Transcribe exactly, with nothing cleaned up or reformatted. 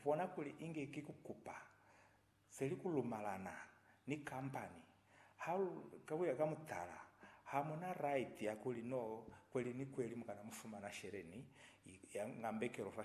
vona kuli inge kikukupa seli kulumalana ni company hau kawe kamutala hamuna right ya kuli no kweli ni kweli mkana mfuma na shereni ya ngambeke rofa